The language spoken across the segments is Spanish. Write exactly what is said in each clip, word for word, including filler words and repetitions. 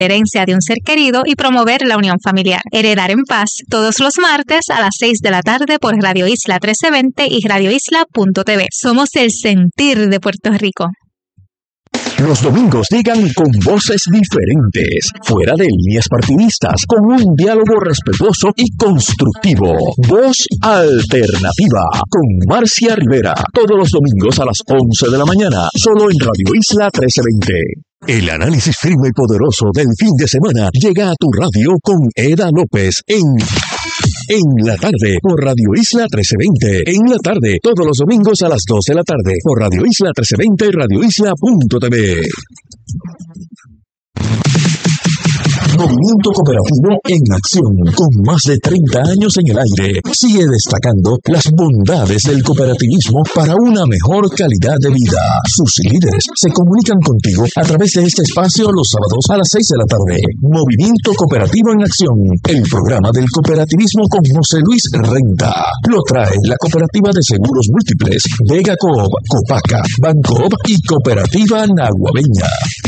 herencia de un ser querido y promover la unión familiar. Heredar en Paz, todos los martes a las seis de la tarde por Radio Isla trece veinte y radio isla punto t v. Somos el sentir de Puerto Rico. Los domingos llegan con voces diferentes, fuera de líneas partidistas, con un diálogo respetuoso y constructivo. Voz Alternativa, con Marcia Rivera, todos los domingos a las once de la mañana, solo en Radio Isla trece veinte. El análisis firme y poderoso del fin de semana llega a tu radio con Eda López en En la tarde por Radio Isla trece veinte. En la tarde, todos los domingos a las dos de la tarde por Radio Isla trece veinte y radio isla punto t v. Movimiento Cooperativo en Acción, con más de treinta años en el aire, sigue destacando las bondades del cooperativismo para una mejor calidad de vida. Sus líderes se comunican contigo a través de este espacio los sábados a las seis de la tarde. Movimiento Cooperativo en Acción, el programa del cooperativismo con José Luis Renta. Lo trae la Cooperativa de Seguros Múltiples, Vega Coop, Copaca, Bancoop y Cooperativa Naguabeña.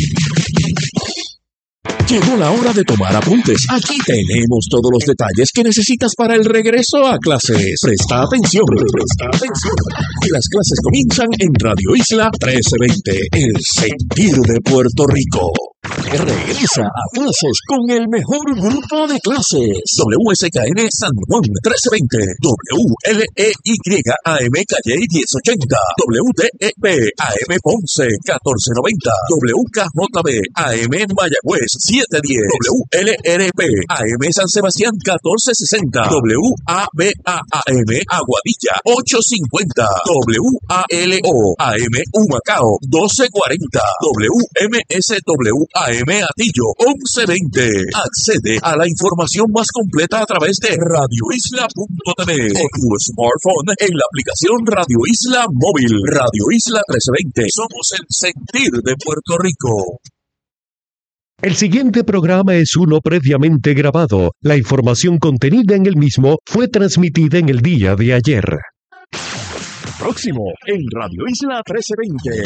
Llegó la hora de tomar apuntes. Aquí tenemos todos los detalles que necesitas para el regreso a clases. Presta atención, presta atención. Las clases comienzan en Radio Isla trece veinte, el sentir de Puerto Rico. Regresa a clases con el mejor grupo de clases. W S K N San Juan trece veinte, W L E Y A M Calle diez ochenta, W T E P A M Ponce catorce noventa, W K J B A M Mayagüez siete diez, W L R P A M San Sebastián catorce sesenta, W A B A A M Aguadilla ocho cincuenta, W A L O A M Humacao doce cuarenta, W M S W A M Atillo once veinte. Accede a la información más completa a través de radio isla punto t v o tu smartphone en la aplicación Radio Isla Móvil. Radio Isla trece veinte. Somos el sentir de Puerto Rico. El siguiente programa es uno previamente grabado. La información contenida en el mismo fue transmitida en el día de ayer. Próximo en Radio Isla trece veinte.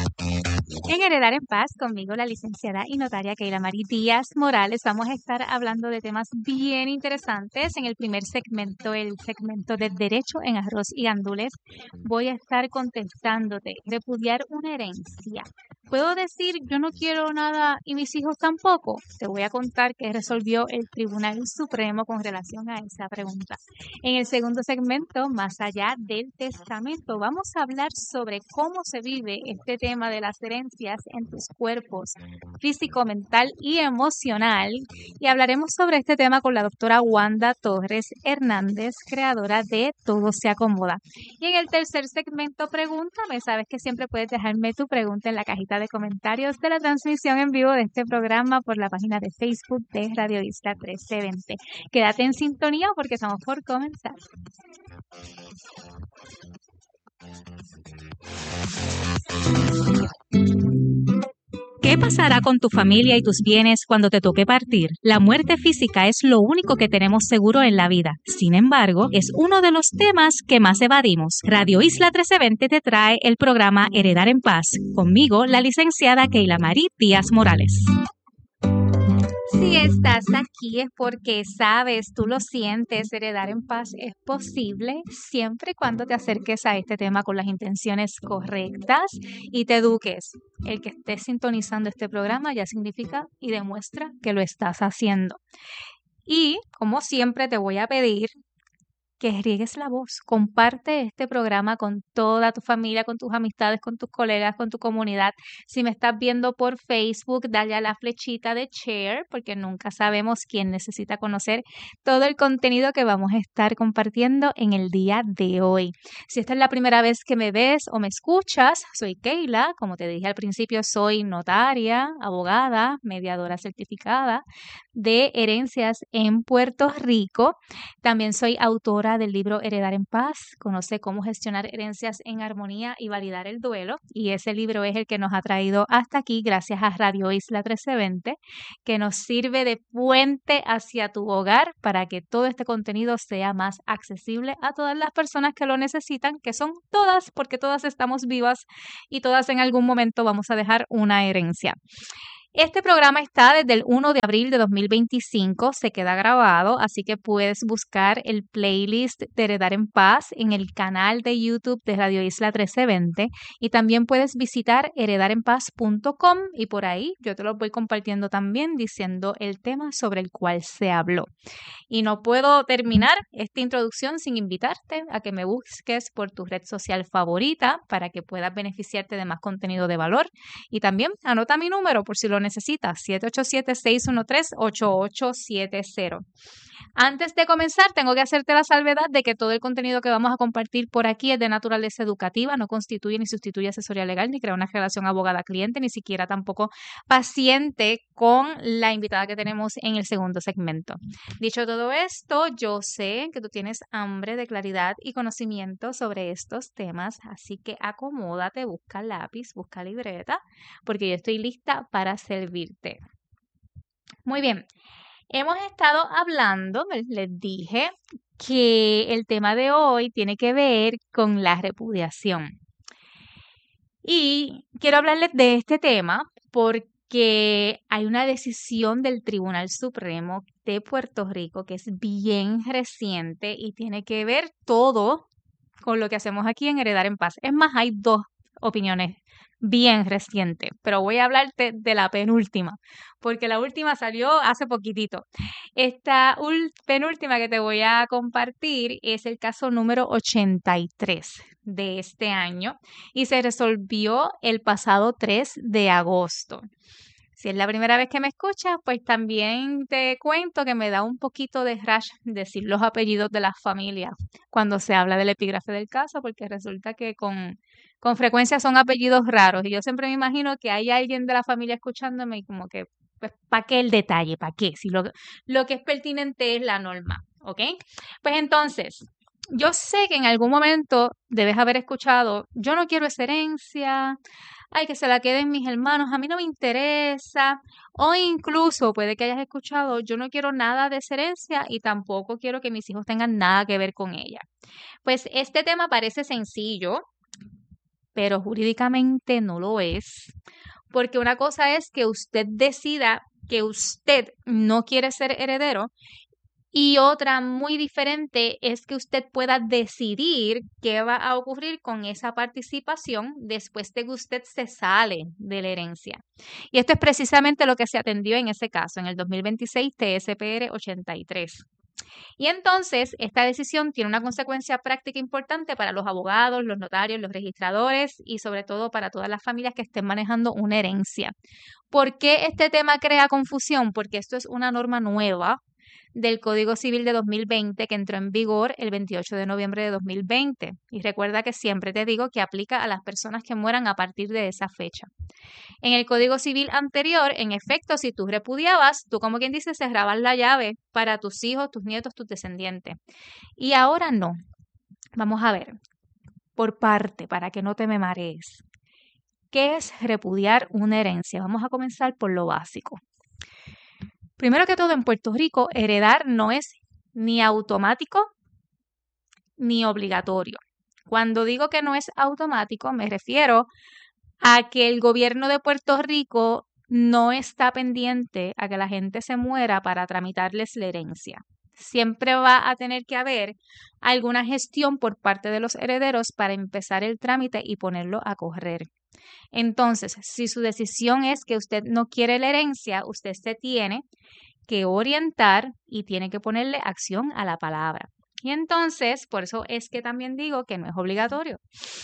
En Heredar en Paz, conmigo la licenciada y notaria Keila Marie Díaz Morales, vamos a estar hablando de temas bien interesantes. En el primer segmento, el segmento de Derecho en Arroz y Gandules, voy a estar contestándote, repudiar una herencia. ¿Puedo decir yo no quiero nada y mis hijos tampoco? Te voy a contar qué resolvió el Tribunal Supremo con relación a esa pregunta. En el segundo segmento, más allá del testamento, vamos a hablar sobre cómo se vive este tema de las herencias en tus cuerpos físico, mental y emocional. Y hablaremos sobre este tema con la doctora Wanda Torres Hernández, creadora de Todo se acomoda. Y en el tercer segmento, pregúntame. Sabes que siempre puedes dejarme tu pregunta en la cajita de comentarios de la transmisión en vivo de este programa por la página de Facebook de Radio Isla trece veinte. Quédate en sintonía porque estamos por comenzar. ¿Qué pasará con tu familia y tus bienes cuando te toque partir? La muerte física es lo único que tenemos seguro en la vida. Sin embargo, es uno de los temas que más evadimos. Radio Isla trece veinte te trae el programa Heredar en Paz. Conmigo, la licenciada Keila Marie Díaz Morales. Si estás aquí es porque sabes, tú lo sientes, heredar en paz es posible siempre y cuando te acerques a este tema con las intenciones correctas y te eduques. El que estés sintonizando este programa ya significa y demuestra que lo estás haciendo. Y como siempre te voy a pedir que riegues la voz, comparte este programa con toda tu familia, con tus amistades, con tus colegas, con tu comunidad. Si me estás viendo por Facebook, dale a la flechita de share, porque nunca sabemos quién necesita conocer todo el contenido que vamos a estar compartiendo en el día de hoy. Si esta es la primera vez que me ves o me escuchas, soy Keila, como te dije al principio, soy notaria, abogada, mediadora certificada de herencias en Puerto Rico. También soy autora del libro Heredar en Paz, conoce cómo gestionar herencias en armonía y validar el duelo, y ese libro es el que nos ha traído hasta aquí gracias a Radio Isla trece veinte, que nos sirve de puente hacia tu hogar para que todo este contenido sea más accesible a todas las personas que lo necesitan, que son todas, porque todas estamos vivas y todas en algún momento vamos a dejar una herencia. Este programa está desde el primero de abril de dos mil veinticinco, se queda grabado, así que puedes buscar el playlist de Heredar en Paz en el canal de YouTube de Radio Isla trece veinte y también puedes visitar heredar en paz punto com y por ahí yo te lo voy compartiendo también diciendo el tema sobre el cual se habló. Y no puedo terminar esta introducción sin invitarte a que me busques por tu red social favorita para que puedas beneficiarte de más contenido de valor. Y también anota mi número por si lo necesitas, siete ocho siete, seis uno tres, ocho ocho siete cero. Antes de comenzar, tengo que hacerte la salvedad de que todo el contenido que vamos a compartir por aquí es de naturaleza educativa, no constituye ni sustituye asesoría legal, ni crea una relación abogada-cliente, ni siquiera tampoco paciente con la invitada que tenemos en el segundo segmento. Dicho todo esto, yo sé que tú tienes hambre de claridad y conocimiento sobre estos temas, así que acomódate, busca lápiz, busca libreta, porque yo estoy lista para servirte. Muy bien. Hemos estado hablando, les dije, que el tema de hoy tiene que ver con la repudiación. Y quiero hablarles de este tema porque hay una decisión del Tribunal Supremo de Puerto Rico que es bien reciente y tiene que ver todo con lo que hacemos aquí en Heredar en Paz. Es más, hay dos opiniones bien recientes, pero voy a hablarte de la penúltima, porque la última salió hace poquitito. Esta penúltima que te voy a compartir es el caso número ochenta y tres de este año y se resolvió el pasado tres de agosto. Si es la primera vez que me escuchas, pues también te cuento que me da un poquito de rash decir los apellidos de las familias cuando se habla del epígrafe del caso, porque resulta que con, con frecuencia son apellidos raros. Y yo siempre me imagino que hay alguien de la familia escuchándome y como que, pues, ¿para qué el detalle? ¿Para qué? Si lo, lo que es pertinente es la norma, ¿ok? Pues entonces, yo sé que en algún momento debes haber escuchado, yo no quiero esa herencia, ay, que se la queden mis hermanos, a mí no me interesa, o incluso puede que hayas escuchado, yo no quiero nada de esa herencia y tampoco quiero que mis hijos tengan nada que ver con ella. Pues este tema parece sencillo, pero jurídicamente no lo es, porque una cosa es que usted decida que usted no quiere ser heredero y otra muy diferente es que usted pueda decidir qué va a ocurrir con esa participación después de que usted se sale de la herencia. Y esto es precisamente lo que se atendió en ese caso, en el dos mil veintiséis T S P R ochenta y tres. Y entonces, esta decisión tiene una consecuencia práctica importante para los abogados, los notarios, los registradores y sobre todo para todas las familias que estén manejando una herencia. ¿Por qué este tema crea confusión? Porque esto es una norma nueva del Código Civil de dos mil veinte que entró en vigor el veintiocho de noviembre de dos mil veinte. Y recuerda que siempre te digo que aplica a las personas que mueran a partir de esa fecha. En el Código Civil anterior, en efecto, si tú repudiabas, tú como quien dice, cerrabas la llave para tus hijos, tus nietos, tus descendientes. Y ahora no. Vamos a ver, por parte, para que no te me marees. ¿Qué es repudiar una herencia? Vamos a comenzar por lo básico. Primero que todo, en Puerto Rico, heredar no es ni automático ni obligatorio. Cuando digo que no es automático, me refiero a que el gobierno de Puerto Rico no está pendiente a que la gente se muera para tramitarles la herencia. Siempre va a tener que haber alguna gestión por parte de los herederos para empezar el trámite y ponerlo a correr. Entonces, si su decisión es que usted no quiere la herencia, usted se tiene que orientar y tiene que ponerle acción a la palabra. Y entonces, por eso es que también digo que no es obligatorio.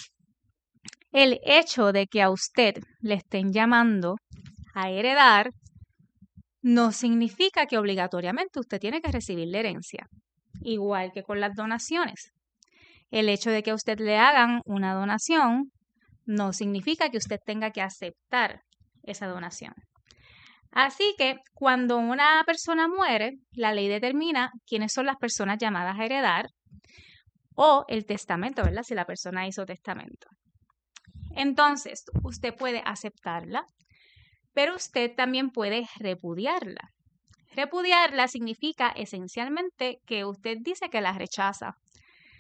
El hecho de que a usted le estén llamando a heredar no significa que obligatoriamente usted tiene que recibir la herencia, igual que con las donaciones. El hecho de que a usted le hagan una donación no significa que usted tenga que aceptar esa donación. Así que cuando una persona muere, la ley determina quiénes son las personas llamadas a heredar o el testamento, ¿verdad? Si la persona hizo testamento. Entonces, usted puede aceptarla, pero usted también puede repudiarla. Repudiarla significa esencialmente que usted dice que la rechaza.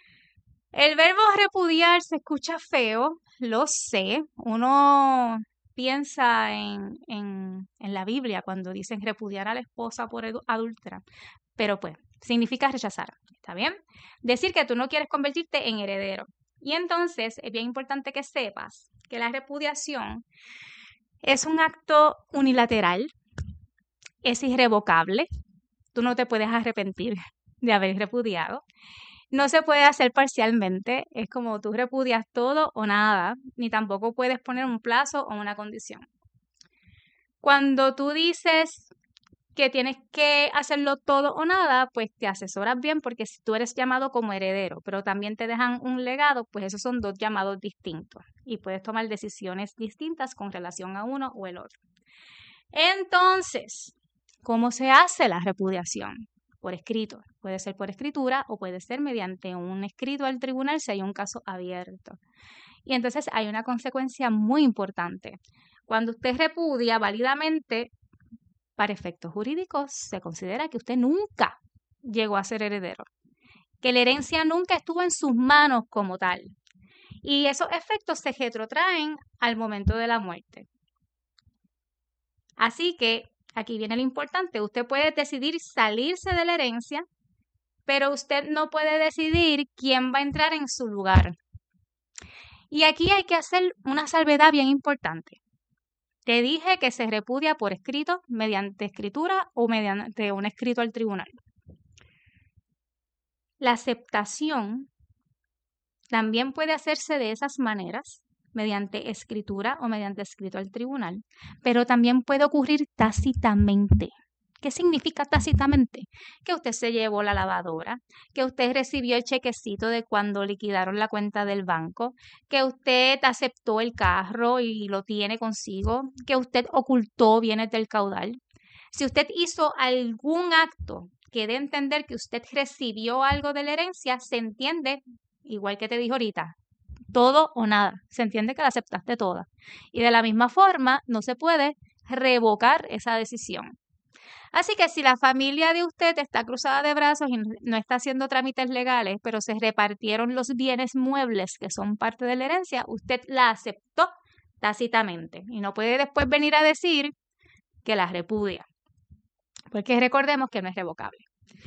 El verbo repudiar se escucha feo, lo sé. Uno piensa en, en, en la Biblia cuando dicen repudiar a la esposa por adúltera, pero pues significa rechazar, ¿está bien? Decir que tú no quieres convertirte en heredero. Y entonces es bien importante que sepas que la repudiación es un acto unilateral, es irrevocable, tú no te puedes arrepentir de haber repudiado. No se puede hacer parcialmente, es como tú repudias todo o nada, ni tampoco puedes poner un plazo o una condición. Cuando tú dices que tienes que hacerlo todo o nada, pues te asesoras bien, porque si tú eres llamado como heredero, pero también te dejan un legado, pues esos son dos llamados distintos y puedes tomar decisiones distintas con relación a uno o el otro. Entonces, ¿cómo se hace la repudiación? Por escrito. Puede ser por escritura o puede ser mediante un escrito al tribunal si hay un caso abierto. Y entonces hay una consecuencia muy importante. Cuando usted repudia válidamente, para efectos jurídicos, se considera que usted nunca llegó a ser heredero, que la herencia nunca estuvo en sus manos como tal. Y esos efectos se retrotraen al momento de la muerte. Así que aquí viene lo importante, usted puede decidir salirse de la herencia, pero usted no puede decidir quién va a entrar en su lugar. Y aquí hay que hacer una salvedad bien importante. Te dije que se repudia por escrito, mediante escritura o mediante un escrito al tribunal. La aceptación también puede hacerse de esas maneras, mediante escritura o mediante escrito al tribunal, pero también puede ocurrir tácitamente. ¿Qué significa tácitamente? Que usted se llevó la lavadora, que usted recibió el chequecito de cuando liquidaron la cuenta del banco, que usted aceptó el carro y lo tiene consigo, que usted ocultó bienes del caudal. Si usted hizo algún acto que dé a entender que usted recibió algo de la herencia, se entiende, igual que te dije ahorita, todo o nada. Se entiende que la aceptaste toda. Y de la misma forma, no se puede revocar esa decisión. Así que si la familia de usted está cruzada de brazos y no está haciendo trámites legales, pero se repartieron los bienes muebles que son parte de la herencia, usted la aceptó tácitamente y no puede después venir a decir que la repudia, porque recordemos que no es revocable.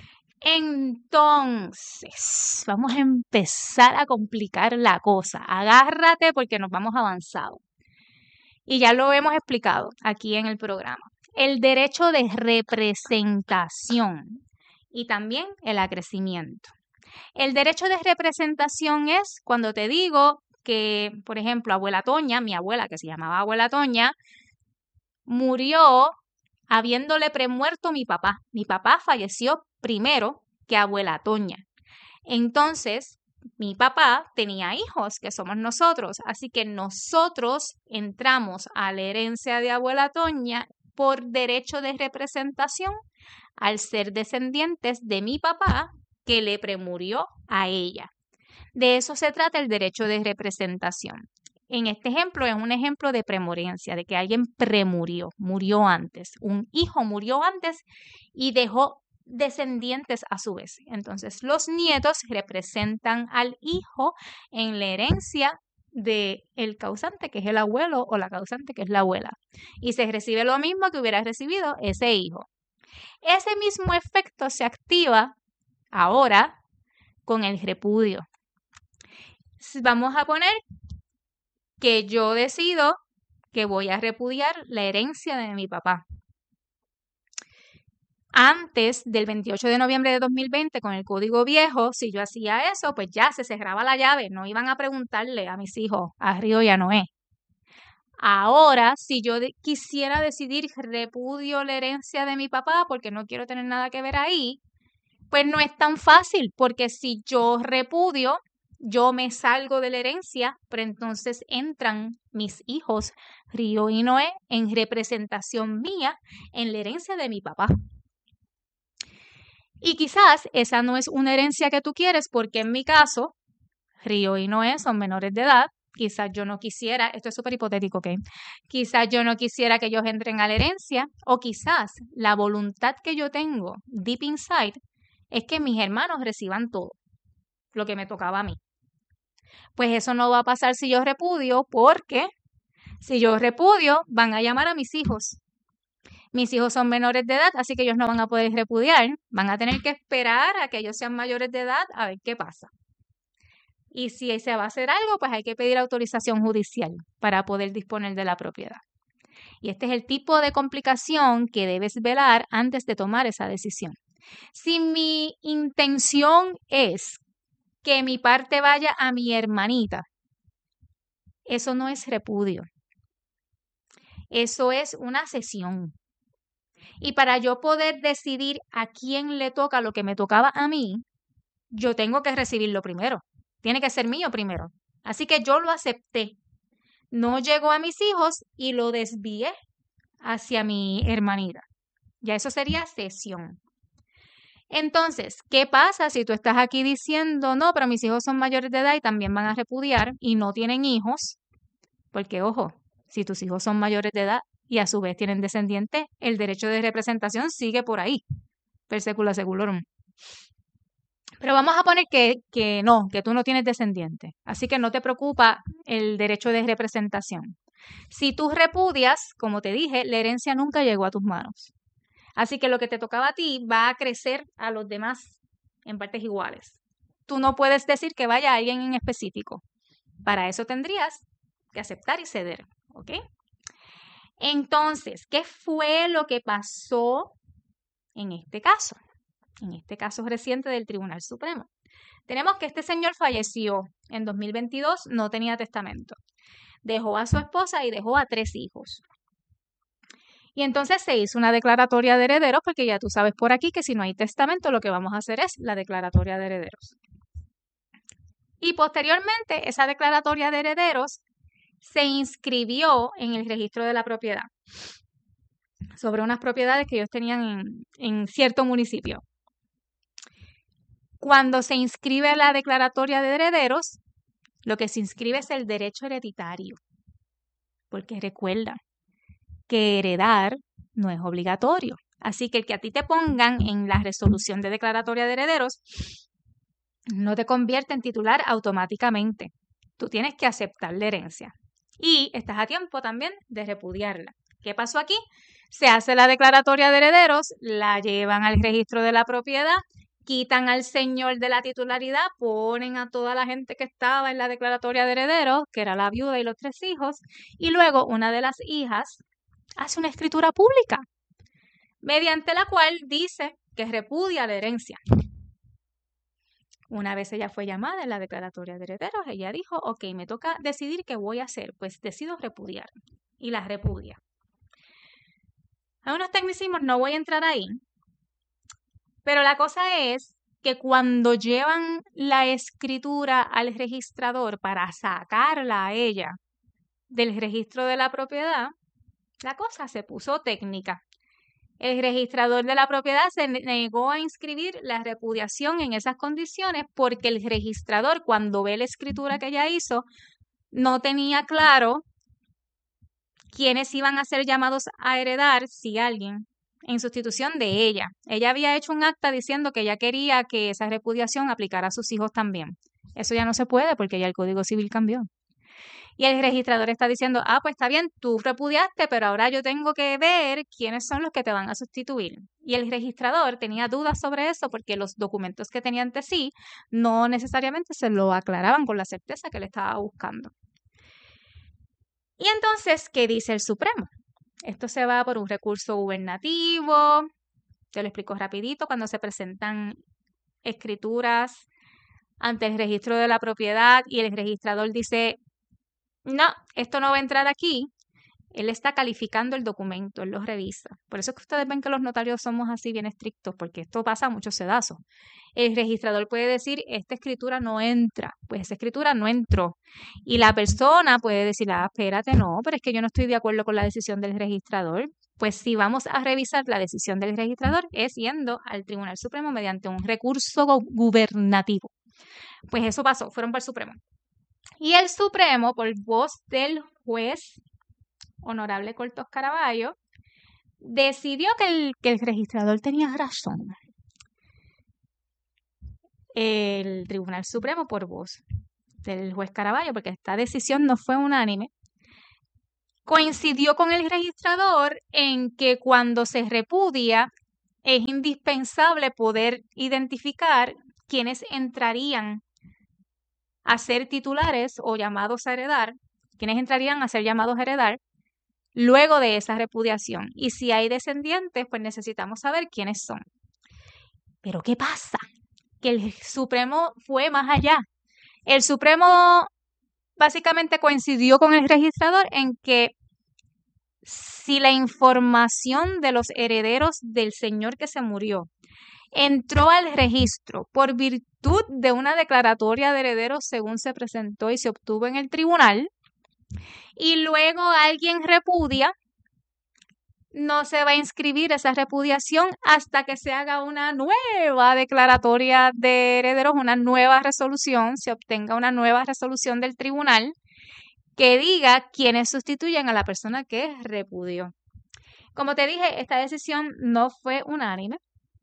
Entonces, vamos a empezar a complicar la cosa. Agárrate porque nos vamos avanzado. Y ya lo hemos explicado aquí en el programa. El derecho de representación y también el acrecimiento. El derecho de representación es cuando te digo que, por ejemplo, abuela Toña, mi abuela que se llamaba abuela Toña, murió habiéndole premuerto mi papá. Mi papá falleció primero que abuela Toña. Entonces, mi papá tenía hijos, que somos nosotros, así que nosotros entramos a la herencia de abuela Toña por derecho de representación al ser descendientes de mi papá que le premurió a ella. De eso se trata el derecho de representación. En este ejemplo es un ejemplo de premorencia, de que alguien premurió, murió antes. Un hijo murió antes y dejó descendientes a su vez. Entonces los nietos representan al hijo en la herencia del causante, que es el abuelo, o la causante, que es la abuela. Y se recibe lo mismo que hubiera recibido ese hijo. Ese mismo efecto se activa ahora con el repudio. Vamos a poner que yo decido que voy a repudiar la herencia de mi papá. Antes del veintiocho de noviembre de dos mil veinte, con el código viejo, si yo hacía eso, pues ya se cerraba la llave. No iban a preguntarle a mis hijos, a Río y a Noé. Ahora, si yo de- quisiera decidir repudio la herencia de mi papá porque no quiero tener nada que ver ahí, pues no es tan fácil, porque si yo repudio, yo me salgo de la herencia, pero entonces entran mis hijos, Río y Noé, en representación mía en la herencia de mi papá. Y quizás esa no es una herencia que tú quieres, porque en mi caso, Río y Noé son menores de edad. Quizás yo no quisiera, esto es súper hipotético, ¿ok? Quizás yo no quisiera que ellos entren a la herencia, o quizás la voluntad que yo tengo deep inside es que mis hermanos reciban todo lo que me tocaba a mí. Pues eso no va a pasar si yo repudio, porque Si yo repudio, van a llamar a mis hijos. Mis hijos son menores de edad, así que ellos no van a poder repudiar. Van a tener que esperar a que ellos sean mayores de edad a ver qué pasa. Y si se va a hacer algo, pues hay que pedir autorización judicial para poder disponer de la propiedad. Y este es el tipo de complicación que debes velar antes de tomar esa decisión. Si mi intención es que mi parte vaya a mi hermanita, eso no es repudio. Eso es una cesión. Y para yo poder decidir a quién le toca lo que me tocaba a mí, yo tengo que recibirlo primero. Tiene que ser mío primero. Así que yo lo acepté. No llegó a mis hijos y lo desvié hacia mi hermanita. Ya eso sería cesión. Entonces, ¿qué pasa si tú estás aquí diciendo, no, pero mis hijos son mayores de edad y también van a repudiar y no tienen hijos? Porque, ojo, si tus hijos son mayores de edad y a su vez tienen descendientes, el derecho de representación sigue por ahí, per secula seculorum. Pero vamos a poner que, que no, que tú no tienes descendientes, así que no te preocupa el derecho de representación. Si tú repudias, como te dije, la herencia nunca llegó a tus manos. Así que lo que te tocaba a ti va a crecer a los demás en partes iguales. Tú no puedes decir que vaya a alguien en específico. Para eso tendrías que aceptar y ceder, ¿ok? Entonces, ¿qué fue lo que pasó en este caso? En este caso reciente del Tribunal Supremo. Tenemos que este señor falleció en dos mil veintidós, no tenía testamento. Dejó a su esposa y dejó a tres hijos. Y entonces se hizo una declaratoria de herederos, porque ya tú sabes por aquí que si no hay testamento, lo que vamos a hacer es la declaratoria de herederos. Y posteriormente, esa declaratoria de herederos se inscribió en el registro de la propiedad sobre unas propiedades que ellos tenían en, en cierto municipio. Cuando se inscribe la declaratoria de herederos, lo que se inscribe es el derecho hereditario, porque recuerda que heredar no es obligatorio. Así que el que a ti te pongan en la resolución de declaratoria de herederos no te convierte en titular automáticamente. Tú tienes que aceptar la herencia. Y estás a tiempo también de repudiarla. ¿Qué pasó aquí? Se hace la declaratoria de herederos, la llevan al registro de la propiedad, quitan al señor de la titularidad, ponen a toda la gente que estaba en la declaratoria de herederos, que era la viuda y los tres hijos, y luego una de las hijas hace una escritura pública, mediante la cual dice que repudia la herencia. Una vez ella fue llamada en la declaratoria de herederos, ella dijo, ok, me toca decidir qué voy a hacer, pues decido repudiar, y la repudia. Hay unos tecnicismos, no voy a entrar ahí, pero la cosa es que cuando llevan la escritura al registrador para sacarla a ella del registro de la propiedad, la cosa se puso técnica. El registrador de la propiedad se negó a inscribir la repudiación en esas condiciones porque el registrador, cuando ve la escritura que ella hizo, no tenía claro quiénes iban a ser llamados a heredar, si alguien, en sustitución de ella. Ella había hecho un acta diciendo que ella quería que esa repudiación aplicara a sus hijos también. Eso ya no se puede porque ya el Código Civil cambió. Y el registrador está diciendo, ah, pues está bien, tú repudiaste, pero ahora yo tengo que ver quiénes son los que te van a sustituir. Y el registrador tenía dudas sobre eso porque los documentos que tenía ante sí no necesariamente se lo aclaraban con la certeza que le estaba buscando. Y entonces, ¿qué dice el Supremo? Esto se va por un recurso gubernativo. Te lo explico rapidito. Cuando se presentan escrituras ante el registro de la propiedad y el registrador dice, no, esto no va a entrar aquí, él está calificando el documento, él lo revisa. Por eso es que ustedes ven que los notarios somos así bien estrictos, porque esto pasa a muchos sedazos. El registrador puede decir, esta escritura no entra, pues esa escritura no entró. Y la persona puede decir, ah, espérate, no, pero es que yo no estoy de acuerdo con la decisión del registrador. Pues si vamos a revisar la decisión del registrador, es yendo al Tribunal Supremo mediante un recurso gubernativo. Pues eso pasó, fueron para el Supremo. Y el Supremo, por voz del juez Honorable Cortos Caraballo, decidió que el, que el registrador tenía razón. El Tribunal Supremo, por voz del juez Caraballo, porque esta decisión no fue unánime, coincidió con el registrador en que cuando se repudia es indispensable poder identificar quiénes entrarían a ser titulares o llamados a heredar, quiénes entrarían a ser llamados a heredar luego de esa repudiación. Y si hay descendientes, pues necesitamos saber quiénes son. Pero ¿qué pasa? Que el Supremo fue más allá. El Supremo básicamente coincidió con el registrador en que si la información de los herederos del señor que se murió entró al registro por virtud de una declaratoria de herederos según se presentó y se obtuvo en el tribunal, y luego alguien repudia, no se va a inscribir esa repudiación hasta que se haga una nueva declaratoria de herederos, una nueva resolución, se obtenga una nueva resolución del tribunal que diga quiénes sustituyen a la persona que repudió. Como te dije, esta decisión no fue unánime.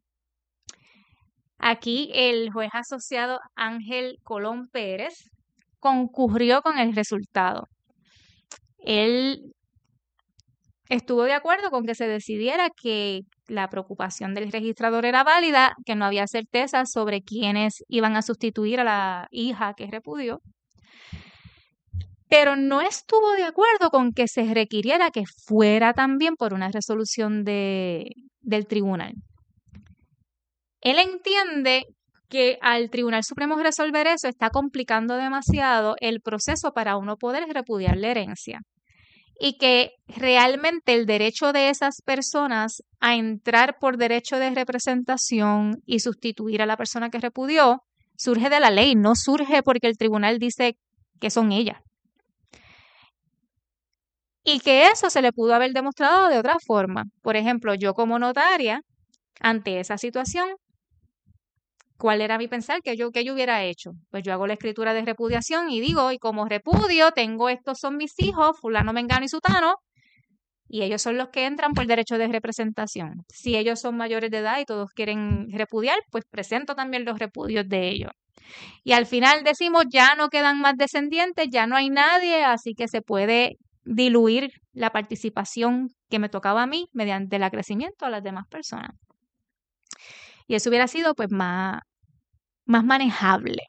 Aquí el juez asociado Ángel Colón Pérez concurrió con el resultado. Él estuvo de acuerdo con que se decidiera que la preocupación del registrador era válida, que no había certeza sobre quiénes iban a sustituir a la hija que repudió, pero no estuvo de acuerdo con que se requiriera que fuera también por una resolución de, del tribunal. Él entiende que al Tribunal Supremo resolver eso está complicando demasiado el proceso para uno poder repudiar la herencia y que realmente el derecho de esas personas a entrar por derecho de representación y sustituir a la persona que repudió surge de la ley, no surge porque el tribunal dice que son ellas. Y que eso se le pudo haber demostrado de otra forma. Por ejemplo, yo como notaria, ante esa situación, ¿cuál era mi pensar? ¿Qué yo, qué yo hubiera hecho? Pues yo hago la escritura de repudiación y digo, y como repudio, tengo estos son mis hijos, fulano, mengano y sutano, y ellos son los que entran por derecho de representación. Si ellos son mayores de edad y todos quieren repudiar, pues presento también los repudios de ellos. Y al final decimos, ya no quedan más descendientes, ya no hay nadie, así que se puede diluir la participación que me tocaba a mí mediante el acrecimiento a las demás personas. Y eso hubiera sido pues más, más manejable.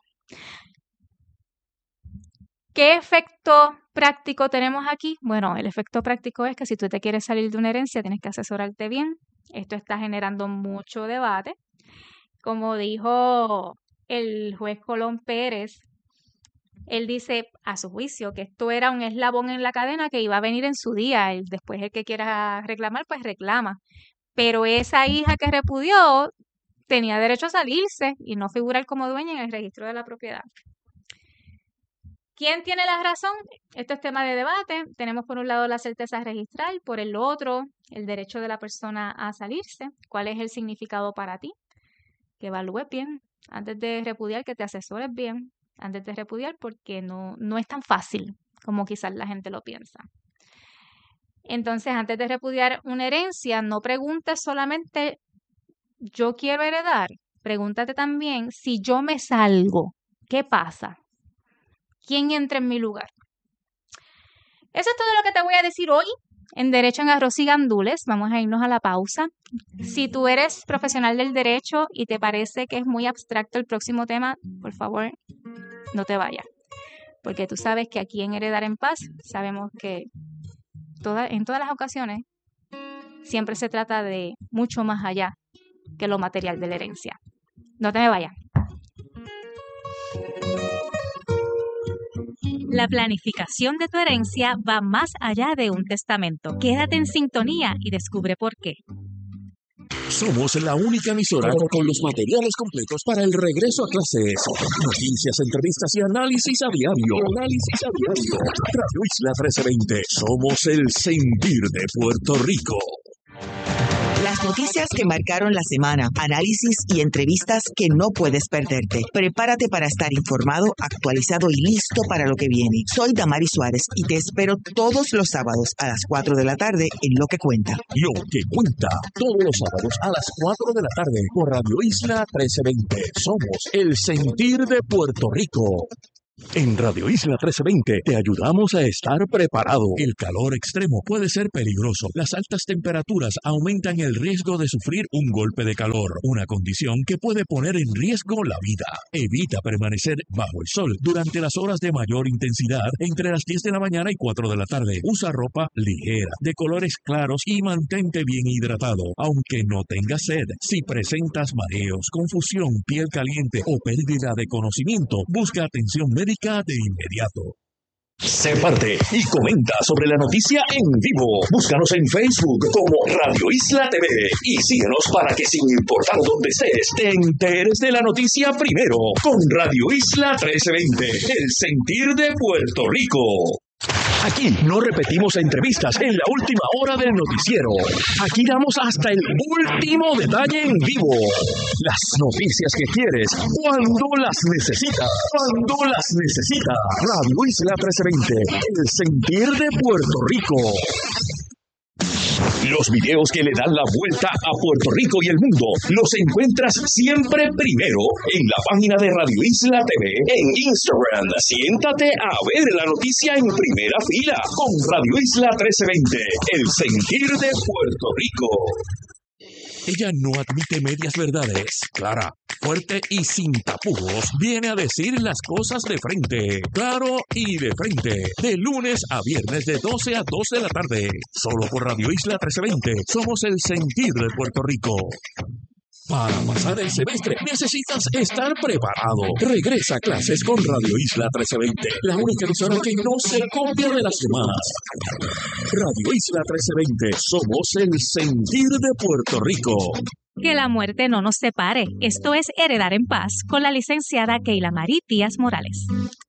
¿Qué efecto práctico tenemos aquí? Bueno, el efecto práctico es que si tú te quieres salir de una herencia, tienes que asesorarte bien. Esto está generando mucho debate. Como dijo el juez Colón Pérez, él dice a su juicio que esto era un eslabón en la cadena que iba a venir en su día. El, después el que quiera reclamar, pues reclama. Pero esa hija que repudió tenía derecho a salirse y no figurar como dueña en el registro de la propiedad. ¿Quién tiene la razón? Esto es tema de debate. Tenemos por un lado la certeza registral, por el otro el derecho de la persona a salirse. ¿Cuál es el significado para ti? Que evalúes bien. Antes de repudiar, que te asesores bien. Antes de repudiar, porque no, no es tan fácil como quizás la gente lo piensa. Entonces, antes de repudiar una herencia, no preguntes solamente yo quiero heredar. Pregúntate también, si yo me salgo, ¿qué pasa? ¿Quién entra en mi lugar? Eso es todo lo que te voy a decir hoy en Derecho en Arroz y Gandules. Vamos a irnos a la pausa. Si tú eres profesional del derecho y te parece que es muy abstracto el próximo tema, por favor, no te vayas. Porque tú sabes que aquí en Heredar en Paz sabemos que toda, en todas las ocasiones siempre se trata de mucho más allá que lo material de la herencia. No te me vayas. La planificación de tu herencia va más allá de un testamento. Quédate en sintonía y descubre por qué. Somos la única emisora con los materiales completos para el regreso a clases. Noticias, entrevistas y análisis a diario. Análisis a diario. Radio Isla trece veinte. Somos el sentir de Puerto Rico. Las noticias que marcaron la semana, análisis y entrevistas que no puedes perderte. Prepárate para estar informado, actualizado y listo para lo que viene. Soy Damari Suárez y te espero todos los sábados a las cuatro de la tarde en Lo que Cuenta. Lo que Cuenta, todos los sábados a las cuatro de la tarde por Radio Isla trece veinte. Somos el sentir de Puerto Rico. En Radio Isla trece veinte te ayudamos a estar preparado. El calor extremo puede ser peligroso. Las altas temperaturas aumentan el riesgo de sufrir un golpe de calor, una condición que puede poner en riesgo la vida. Evita permanecer bajo el sol durante las horas de mayor intensidad entre las diez de la mañana y cuatro de la tarde. Usa ropa ligera, de colores claros y mantente bien hidratado, aunque no tengas sed. Si presentas mareos, confusión, piel caliente o pérdida de conocimiento, busca atención médica de inmediato. Sé parte y comenta sobre la noticia en vivo. Búscanos en Facebook como Radio Isla T V y síguenos para que, sin importar dónde estés, te enteres de la noticia primero con Radio Isla trece veinte, el sentir de Puerto Rico. Aquí no repetimos entrevistas en la última hora del noticiero. Aquí damos hasta el último detalle en vivo. Las noticias que quieres, cuando las necesitas. Cuando las necesitas. Radio Isla trece veinte, el sentir de Puerto Rico. Los videos que le dan la vuelta a Puerto Rico y el mundo los encuentras siempre primero en la página de Radio Isla T V en Instagram. Siéntate a ver la noticia en primera fila con Radio Isla trece veinte, el sentir de Puerto Rico. Ella no admite medias verdades. Clara, fuerte y sin tapujos, viene a decir las cosas de frente. Claro y de frente. De lunes a viernes de doce a dos de la tarde. Solo por Radio Isla trece veinte. Somos el sentir de Puerto Rico. Para pasar el semestre necesitas estar preparado. Regresa a clases con Radio Isla trece veinte, la única emisora que no se copia de las demás. Radio Isla trece veinte, somos el sentir de Puerto Rico. Que la muerte no nos separe. Esto es Heredar en Paz con la licenciada Keila Marí Díaz Morales.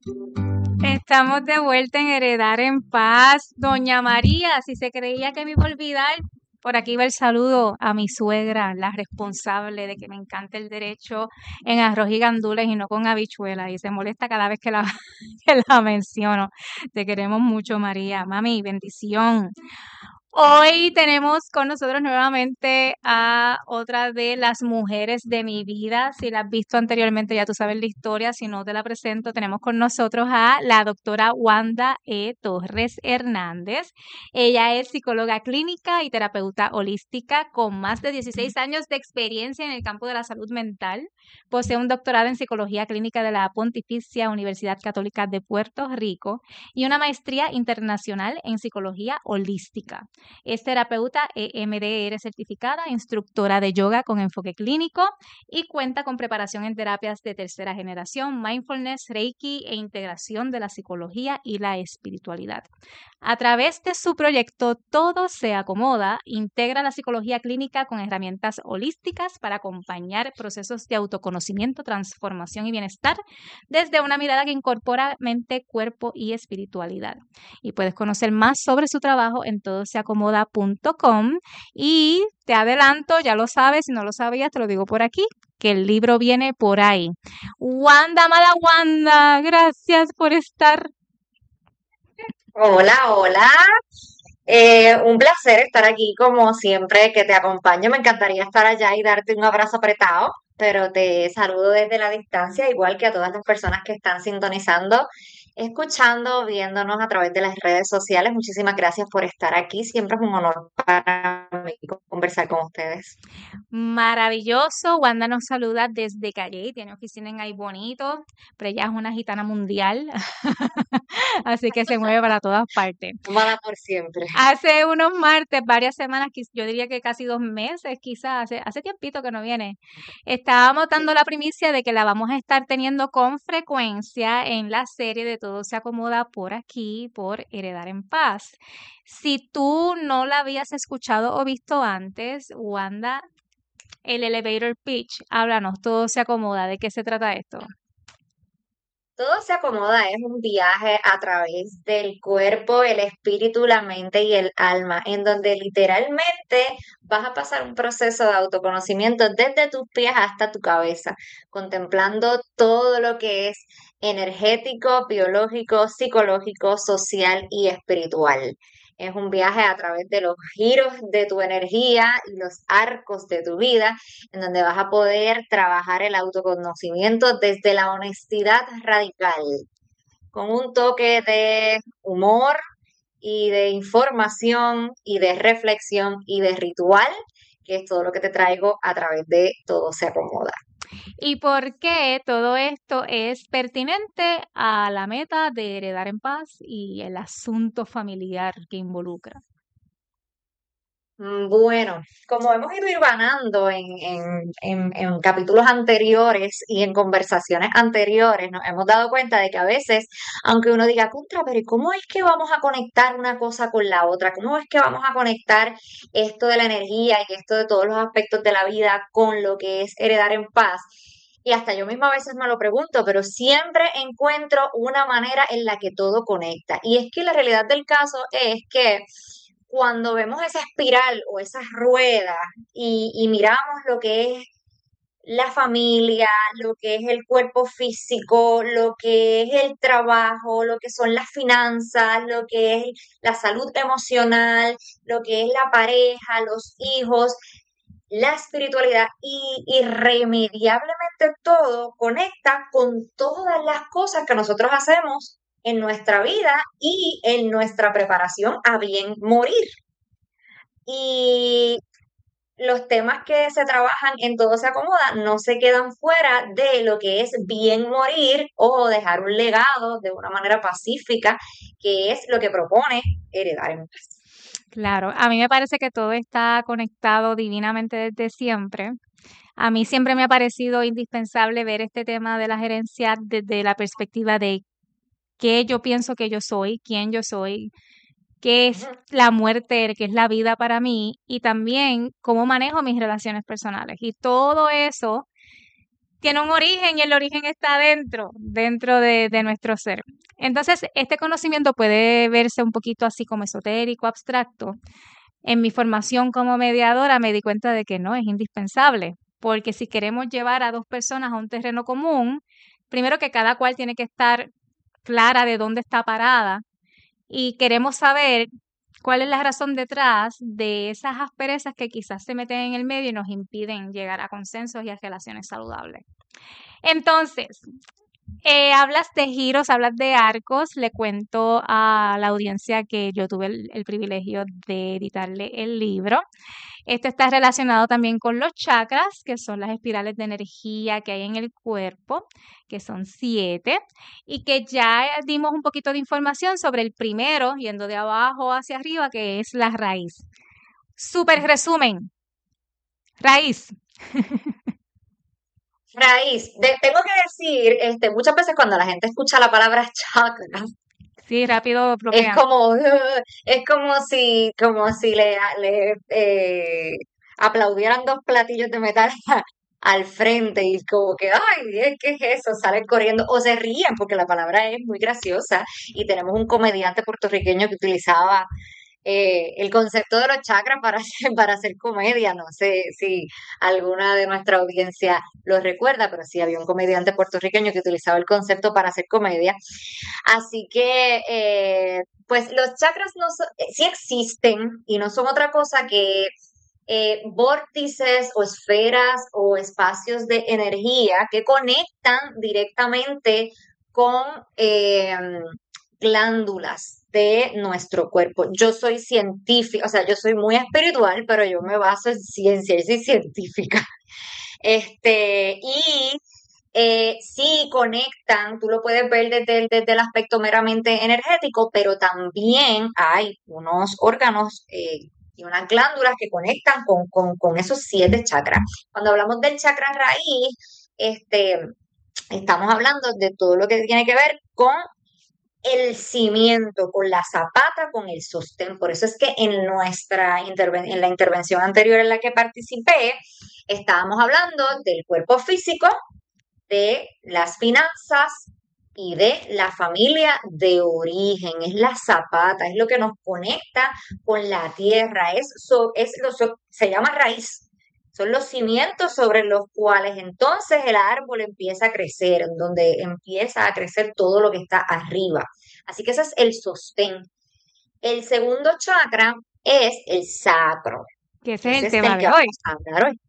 Estamos de vuelta en Heredar en Paz. Doña María, si se creía que me iba a olvidar, por aquí va el saludo a mi suegra, la responsable de que me encante el derecho en arroz y gandules y no con habichuelas. Y se molesta cada vez que la, que la menciono. Te queremos mucho, María. Mami, bendición. Hoy tenemos con nosotros nuevamente a otra de las mujeres de mi vida. Si la has visto anteriormente ya tú sabes la historia, si no te la presento, tenemos con nosotros a la doctora Wanda E. Torres Hernández. Ella es psicóloga clínica y terapeuta holística con más de dieciséis años de experiencia en el campo de la salud mental. Posee un doctorado en psicología clínica de la Pontificia Universidad Católica de Puerto Rico y una maestría internacional en psicología holística. Es terapeuta E M D R certificada, instructora de yoga con enfoque clínico y cuenta con preparación en terapias de tercera generación, mindfulness, reiki e integración de la psicología y la espiritualidad. A través de su proyecto Todo se acomoda, integra la psicología clínica con herramientas holísticas para acompañar procesos de autoconocimiento, transformación y bienestar desde una mirada que incorpora mente, cuerpo y espiritualidad. Y puedes conocer más sobre su trabajo en todo se acomoda punto com y te adelanto, ya lo sabes, si no lo sabías, te lo digo por aquí, que el libro viene por ahí. Wanda, mala Wanda, gracias por estar. Hola, hola. Eh, un placer estar aquí como siempre, que te acompaño. Me encantaría estar allá y darte un abrazo apretado, pero te saludo desde la distancia, igual que a todas las personas que están sintonizando, escuchando, viéndonos a través de las redes sociales. Muchísimas gracias por estar aquí. Siempre es un honor para mí conversar con ustedes. Maravilloso. Wanda nos saluda desde Calle, tiene oficina en Ay Bonito, pero ella es una gitana mundial, así que se mueve para todas partes. Mala por siempre. Hace unos martes, varias semanas, yo diría que casi dos meses, quizás, hace, hace tiempito que no viene, estábamos dando la primicia de que la vamos a estar teniendo con frecuencia en la serie de Todo se acomoda por aquí, por Heredar en Paz. Si tú no la habías escuchado o visto antes, Wanda, el elevator pitch, háblanos, Todo se acomoda, ¿de qué se trata esto? Todo se acomoda, es un viaje a través del cuerpo, el espíritu, la mente y el alma, en donde literalmente vas a pasar un proceso de autoconocimiento desde tus pies hasta tu cabeza, contemplando todo lo que es energético, biológico, psicológico, social y espiritual. Es un viaje a través de los giros de tu energía y los arcos de tu vida, en donde vas a poder trabajar el autoconocimiento desde la honestidad radical. con un toque de humor y de información y de reflexión y de ritual, que es todo lo que te traigo a través de Todo se acomoda. ¿Y por qué todo esto es pertinente a la meta de heredar en paz y el asunto familiar que involucra? Bueno, como hemos ido irvanando en, en, en, en capítulos anteriores y en conversaciones anteriores, nos hemos dado cuenta de que a veces, aunque uno diga, contra, pero ¿y cómo es que vamos a conectar una cosa con la otra? ¿Cómo es que vamos a conectar esto de la energía y esto de todos los aspectos de la vida con lo que es heredar en paz? Y hasta yo misma a veces me lo pregunto, pero siempre encuentro una manera en la que todo conecta. Y es que la realidad del caso es que cuando vemos esa espiral o esas ruedas y, y miramos lo que es la familia, lo que es el cuerpo físico, lo que es el trabajo, lo que son las finanzas, lo que es la salud emocional, lo que es la pareja, los hijos, la espiritualidad y irremediablemente todo conecta con todas las cosas que nosotros hacemos en nuestra vida y en nuestra preparación a bien morir. Y los temas que se trabajan en Todo se acomoda no se quedan fuera de lo que es bien morir o dejar un legado de una manera pacífica, que es lo que propone Heredar en Paz. Claro, a mí me parece que todo está conectado divinamente desde siempre. A mí siempre me ha parecido indispensable ver este tema de la gerencia desde la perspectiva de qué yo pienso que yo soy, quién yo soy, qué es la muerte, qué es la vida para mí y también cómo manejo mis relaciones personales. Y todo eso tiene un origen y el origen está dentro, dentro de, de nuestro ser. Entonces, este conocimiento puede verse un poquito así como esotérico, abstracto. En mi formación como mediadora me di cuenta de que no, es indispensable, porque si queremos llevar a dos personas a un terreno común, primero que cada cual tiene que estar clara de dónde está parada y queremos saber cuál es la razón detrás de esas asperezas que quizás se meten en el medio y nos impiden llegar a consensos y a relaciones saludables. Entonces, eh, hablas de giros, hablas de arcos. Le cuento a la audiencia que yo tuve el, el privilegio de editarle el libro. Esto está relacionado también con los chakras, que son las espirales de energía que hay en el cuerpo, que son siete, y que ya dimos un poquito de información sobre el primero, yendo de abajo hacia arriba, que es la raíz. Súper resumen. Raíz. Raíz. De, tengo que decir, este, muchas veces cuando la gente escucha la palabra chakra, sí, rápido bloquean. Es como, uh, es como si, como si le, le eh, aplaudieran dos platillos de metal al frente y como que, ay, ¿qué es eso? Salen corriendo o se ríen porque la palabra es muy graciosa y tenemos un comediante puertorriqueño que utilizaba eh, el concepto de los chakras para hacer, para hacer comedia. No sé si alguna de nuestra audiencia lo recuerda, pero sí había un comediante puertorriqueño que utilizaba el concepto para hacer comedia. Así que, eh, pues los chakras no so, eh, sí existen y no son otra cosa que eh, vórtices o esferas o espacios de energía que conectan directamente con eh, glándulas de nuestro cuerpo. Yo soy científica, o sea, yo soy muy espiritual, pero yo me baso en ciencia y soy científica. Este, y eh, sí conectan, tú lo puedes ver desde, desde el aspecto meramente energético, pero también hay unos órganos eh, y unas glándulas que conectan con, con, con esos siete chakras. Cuando hablamos del chakra raíz, este, estamos hablando de todo lo que tiene que ver con el cimiento, con la zapata, con el sostén. Por eso es que en nuestra interven en la intervención anterior en la que participé, estábamos hablando del cuerpo físico, de las finanzas y de la familia de origen. Es la zapata, es lo que nos conecta con la tierra, es, so, es lo, so, se llama raíz. Son los cimientos sobre los cuales entonces el árbol empieza a crecer, en donde empieza a crecer todo lo que está arriba. Así que ese es el sostén. El segundo chakra es el sacro. Que ese es el tema de hoy. Hablar hoy.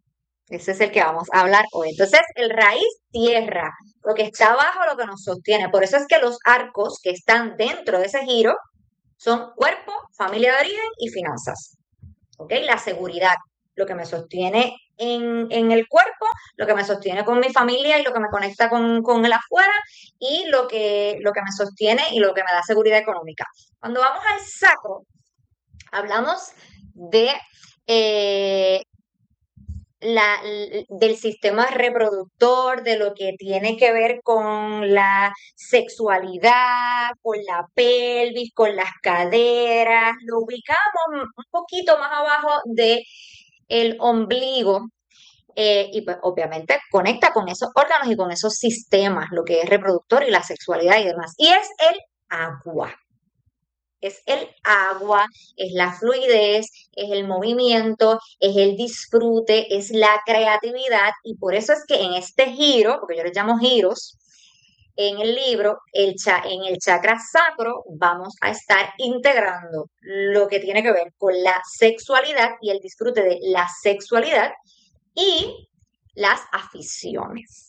Ese es el que vamos a hablar hoy. Entonces, el raíz, tierra, lo que está abajo, lo que nos sostiene. Por eso es que los arcos que están dentro de ese giro son cuerpo, familia de origen y finanzas. ¿Ok? La seguridad, lo que me sostiene en, en el cuerpo, lo que me sostiene con mi familia y lo que me conecta con, con el afuera y lo que, lo que me sostiene y lo que me da seguridad económica. Cuando vamos al sacro, hablamos de eh, la, del sistema reproductor, de lo que tiene que ver con la sexualidad, con la pelvis, con las caderas. Lo ubicamos un poquito más abajo de el ombligo. Eh, y pues obviamente conecta con esos órganos y con esos sistemas, lo que es reproductor y la sexualidad y demás. Y es el agua. Es el agua, es la fluidez, es el movimiento, es el disfrute, es la creatividad. Y por eso es que en este giro, porque yo les llamo giros, en el libro, el cha- en el chakra sacro, vamos a estar integrando lo que tiene que ver con la sexualidad y el disfrute de la sexualidad y las aficiones.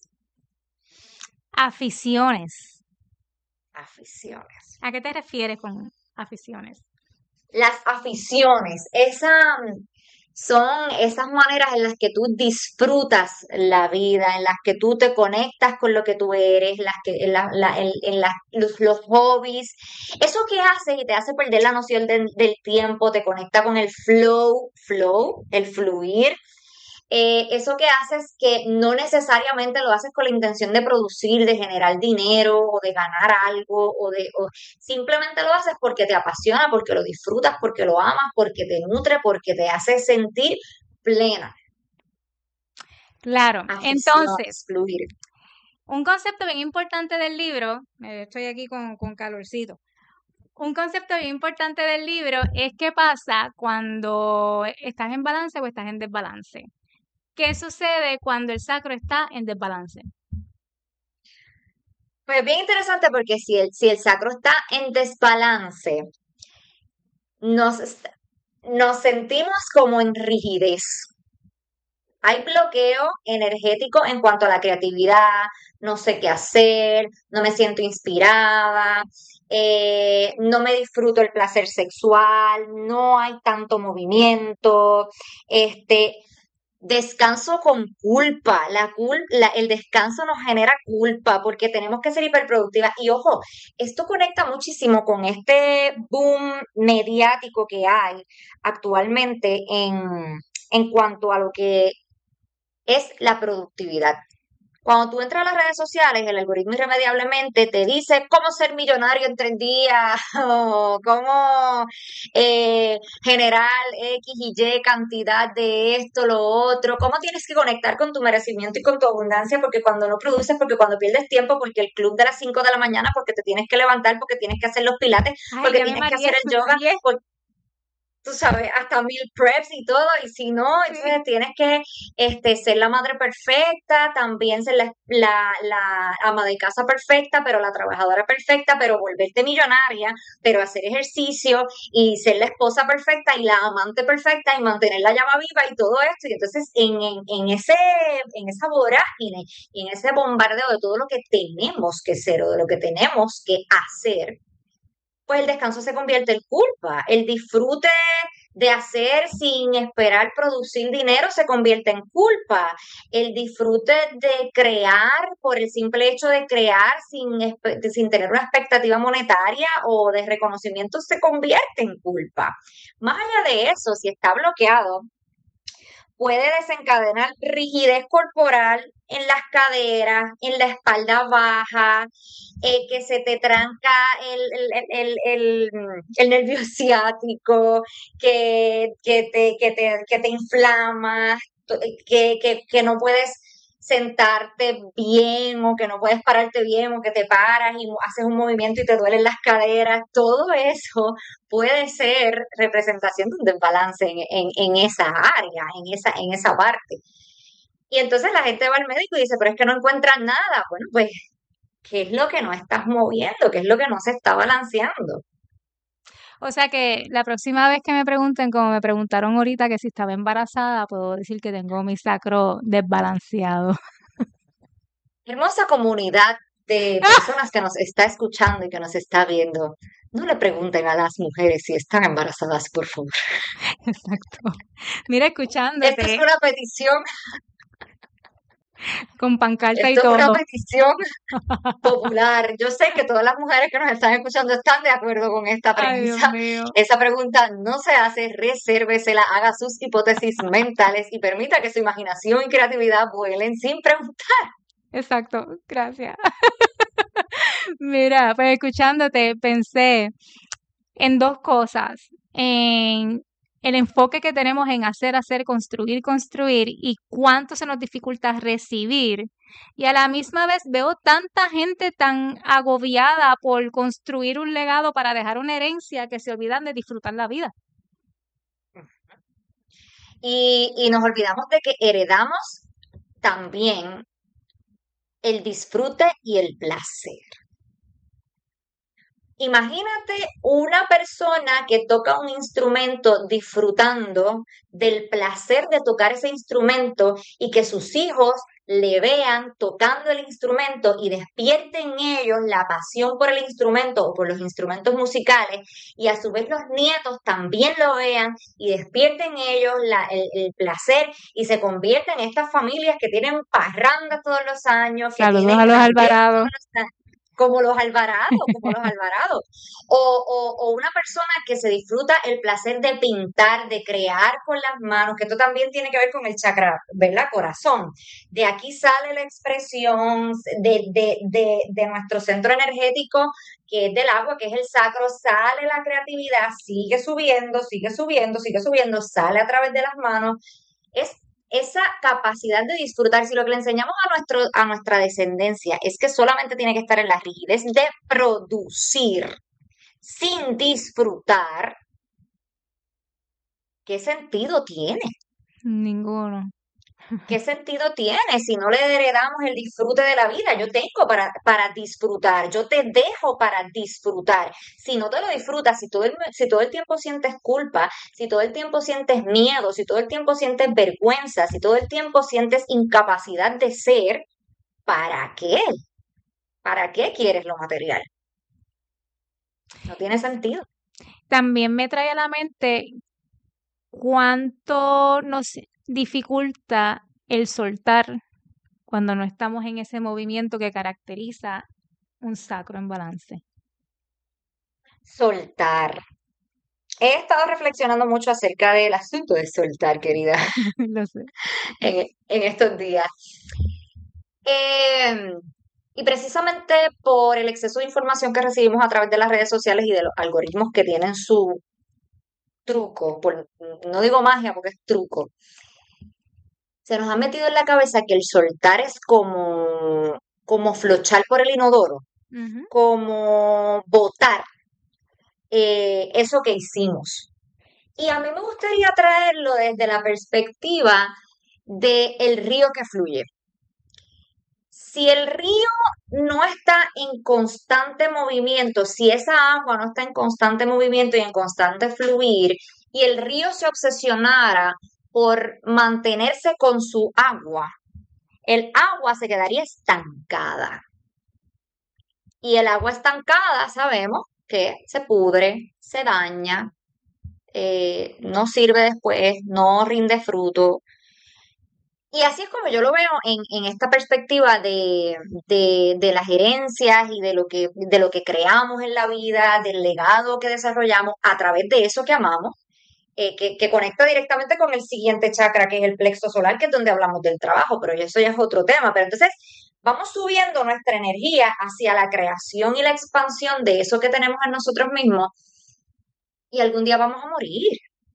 Aficiones. Aficiones. ¿A qué te refieres con aficiones? Las aficiones, esa, son esas maneras en las que tú disfrutas la vida, en las que tú te conectas con lo que tú eres, las que, en, la, la, en, en la, los, los hobbies. Eso que hace y te hace perder la noción de, del tiempo, te conecta con el flow, flow, el fluir. Eh, eso que haces que no necesariamente lo haces con la intención de producir, de generar dinero o de ganar algo o de o simplemente lo haces porque te apasiona, porque lo disfrutas, porque lo amas, porque te nutre, porque te hace sentir plena. Claro, entonces, fluir. Un concepto bien importante del libro, eh, estoy aquí con, con calorcito, un concepto bien importante del libro es qué pasa cuando estás en balance o estás en desbalance. ¿Qué sucede cuando el sacro está en desbalance? Pues bien interesante porque si el, si el sacro está en desbalance, nos, nos sentimos como en rigidez. Hay bloqueo energético en cuanto a la creatividad, no sé qué hacer, no me siento inspirada, eh, no me disfruto el placer sexual, no hay tanto movimiento, este, descanso con culpa, la cul la, el descanso nos genera culpa porque tenemos que ser hiperproductivas. Y ojo, esto conecta muchísimo con este boom mediático que hay actualmente en, en cuanto a lo que es la productividad. Cuando tú entras a las redes sociales, el algoritmo irremediablemente te dice cómo ser millonario en tres días, o cómo eh, generar X y Y cantidad de esto, lo otro, cómo tienes que conectar con tu merecimiento y con tu abundancia, porque cuando no produces, porque cuando pierdes tiempo, porque el club de las cinco de la mañana, porque te tienes que levantar, porque tienes que hacer los pilates, Ay, porque ya me tienes que mareé, hacer el me yoga, mareé. porque tú sabes, hasta mil preps y todo, y si no, Sí. entonces tienes que este, ser la madre perfecta, también ser la, la, la ama de casa perfecta, pero la trabajadora perfecta, pero volverte millonaria, pero hacer ejercicio y ser la esposa perfecta y la amante perfecta y mantener la llama viva y todo esto. Y entonces en, en, en, ese, en esa vorágine y en ese bombardeo de todo lo que tenemos que ser o de lo que tenemos que hacer, pues el descanso se convierte en culpa. El disfrute de hacer sin esperar producir dinero se convierte en culpa. El disfrute de crear por el simple hecho de crear sin, sin tener una expectativa monetaria o de reconocimiento se convierte en culpa. Más allá de eso, si está bloqueado, puede desencadenar rigidez corporal en las caderas, en la espalda baja, eh, que se te tranca el, el, el, el, el nervio ciático, que, que, te, que, te, que te inflamas, que, que, que no puedes sentarte bien o que no puedes pararte bien o que te paras y haces un movimiento y te duelen las caderas. Todo eso puede ser representación de un desbalance en, en, en esa área, en esa, en esa parte. Y entonces la gente va al médico y dice, pero es que no encuentran nada. Bueno, pues, ¿qué es lo que no estás moviendo? ¿Qué es lo que no se está balanceando? O sea que la próxima vez que me pregunten, como me preguntaron ahorita que si estaba embarazada, puedo decir que tengo mi sacro desbalanceado. Hermosa comunidad de personas que nos está escuchando y que nos está viendo. No le pregunten a las mujeres si están embarazadas, por favor. Exacto. Mira, Esta es escuchándote una petición, con pancarta y esto es una todo. petición popular. Yo sé que todas las mujeres que nos están escuchando están de acuerdo con esta Ay, Dios premisa. mío. Esa pregunta no se hace, resérvesela, haga sus hipótesis mentales y permita que su imaginación y creatividad vuelen sin preguntar. Exacto, gracias. Mira, pues escuchándote pensé en dos cosas, en el enfoque que tenemos en hacer, hacer, construir, construir y cuánto se nos dificulta recibir. Y a la misma vez veo tanta gente tan agobiada por construir un legado para dejar una herencia que se olvidan de disfrutar la vida. Y, y nos olvidamos de que heredamos también el disfrute y el placer. Imagínate una persona que toca un instrumento disfrutando del placer de tocar ese instrumento y que sus hijos le vean tocando el instrumento y despierten en ellos la pasión por el instrumento o por los instrumentos musicales y a su vez los nietos también lo vean y despierten en ellos la, el, el placer y se convierten en estas familias que tienen parrandas todos los años, que Saludos tienen a los jangueos Alvarados. todos los años, como los Alvarados, como los Alvarados. O, o, o una persona que se disfruta el placer de pintar, de crear con las manos, que esto también tiene que ver con el chakra, ¿verdad? Corazón. De aquí sale la expresión de, de, de, de nuestro centro energético, que es del agua, que es el sacro, sale la creatividad, sigue subiendo, sigue subiendo, sigue subiendo, sale a través de las manos. Es esa capacidad de disfrutar, si lo que le enseñamos a, nuestro, a nuestra descendencia es que solamente tiene que estar en la rigidez de producir sin disfrutar, ¿qué sentido tiene? Ninguno. ¿Qué sentido tiene si no le heredamos el disfrute de la vida? Yo tengo para, para disfrutar, yo te dejo para disfrutar. Si no te lo disfrutas, si todo, el, si todo el tiempo sientes culpa, si todo el tiempo sientes miedo, si todo el tiempo sientes vergüenza, si todo el tiempo sientes incapacidad de ser, ¿para qué? ¿Para qué quieres lo material? No tiene sentido. También me trae a la mente cuánto nos dificulta el soltar cuando no estamos en ese movimiento que caracteriza un sacro en balance. Soltar. He estado reflexionando mucho acerca del asunto de soltar, querida, Lo sé. en, en estos días. Eh, y precisamente por el exceso de información que recibimos a través de las redes sociales y de los algoritmos que tienen su truco, por, no digo magia porque es truco, se nos ha metido en la cabeza que el soltar es como, como flochar por el inodoro, Ujú. como botar eh, eso que hicimos. Y a mí me gustaría traerlo desde la perspectiva del río que fluye. Si el río no está en constante movimiento, si esa agua no está en constante movimiento y en constante fluir, y el río se obsesionara por mantenerse con su agua, el agua se quedaría estancada. Y el agua estancada sabemos que se pudre, se daña, eh, no sirve después, no rinde fruto. Y así es como yo lo veo en, en esta perspectiva de, de, de las herencias y de lo que, de lo que creamos en la vida, del legado que desarrollamos a través de eso que amamos, eh, que, que conecta directamente con el siguiente chakra, que es el plexo solar, que es donde hablamos del trabajo, pero eso ya es otro tema. Pero entonces vamos subiendo nuestra energía hacia la creación y la expansión de eso que tenemos en nosotros mismos y algún día vamos a morir.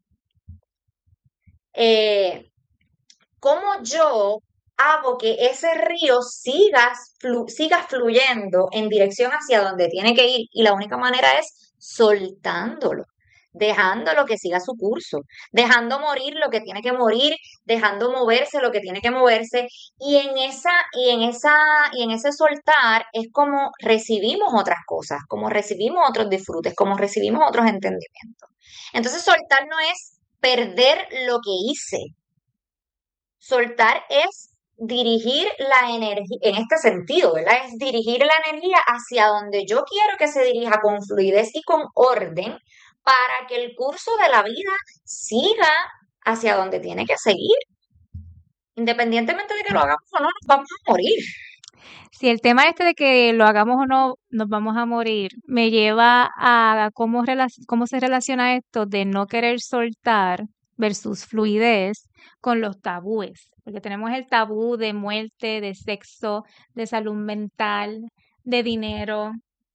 Eh, ¿Cómo yo hago que ese río siga, flu, siga fluyendo en dirección hacia donde tiene que ir? Y la única manera es soltándolo, dejando lo que siga su curso, dejando morir lo que tiene que morir, dejando moverse lo que tiene que moverse, y en esa, y en esa, y en ese soltar es como recibimos otras cosas, como recibimos otros disfrutes, como recibimos otros entendimientos. Entonces, soltar no es perder lo que hice. Soltar es dirigir la energía, en este sentido, ¿verdad? Es dirigir la energía hacia donde yo quiero que se dirija con fluidez y con orden para que el curso de la vida siga hacia donde tiene que seguir. Independientemente de que lo hagamos o no, nos vamos a morir. Si el tema este de que lo hagamos o no, nos vamos a morir, me lleva a cómo, relac- cómo se relaciona esto de no querer soltar versus fluidez con los tabúes. Porque tenemos el tabú de muerte, de sexo, de salud mental, de dinero.